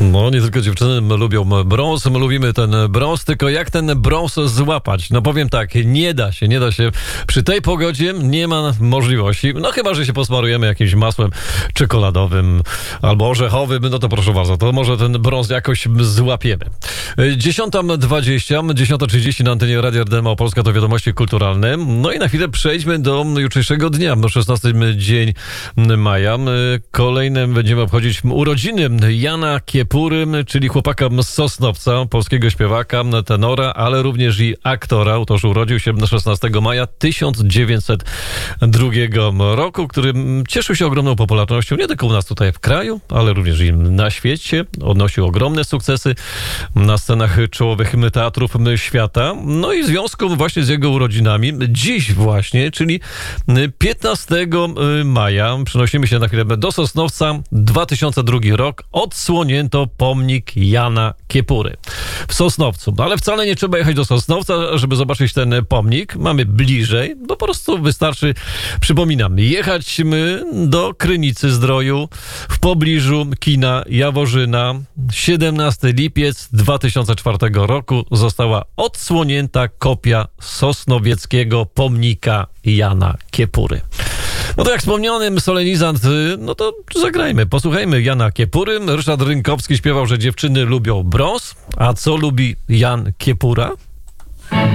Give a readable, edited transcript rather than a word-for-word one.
No, nie tylko dziewczyny lubią brąz, my lubimy ten brąz, tylko jak ten brąz złapać? No powiem tak, nie da się. Przy tej pogodzie nie ma możliwości, no chyba, że się posmarujemy jakimś masłem czekoladowym albo orzechowym, no to proszę bardzo, to może ten brąz jakoś złapiemy. 10:20, 10:30 na antenie Radia RDM Małopolska to wiadomości kulturalne. No i na chwilę przejdźmy do jutrzejszego dnia, 16 dzień maja. Kolejnym będziemy obchodzić urodziny Jana Kiepury, czyli chłopaka z Sosnowca, polskiego śpiewaka, tenora, ale również i aktora. Otóż urodził się 16 maja 1902 roku, który cieszył się ogromną popularnością nie tylko u nas tutaj w kraju, ale również i na świecie. Odnosił ogromne sukcesy na scenach czołowych teatrów świata. No i w związku właśnie z jego urodzinami dziś właśnie, czyli 15 maja, przenosimy się na chwilę do Sosnowca, 2002 rok, odsłonięto pomnik Jana Kiepury w Sosnowcu. Ale wcale nie trzeba jechać do Sosnowca, żeby zobaczyć ten pomnik. Mamy bliżej, bo po prostu wystarczy, przypominam, jechać do Krynicy Zdroju w pobliżu kina Jaworzyna. 17 lipiec 2004 roku została odsłonięta kopia sosnowieckiego pomnika Jana Kiepury. No to jak wspomnianym solenizant, no to zagrajmy, posłuchajmy Jana Kiepury. Ryszard Rynkowski śpiewał, że dziewczyny lubią brąz, a co lubi Jan Kiepura?